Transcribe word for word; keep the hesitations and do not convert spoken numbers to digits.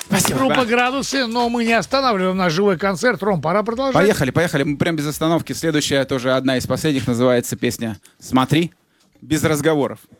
Спасибо. Группа «Градусы», но мы не останавливаем наш живой концерт. Ром, пора продолжать. Поехали, поехали. Мы прям без остановки. Следующая тоже одна из последних называется песня «Смотри». Без разговоров.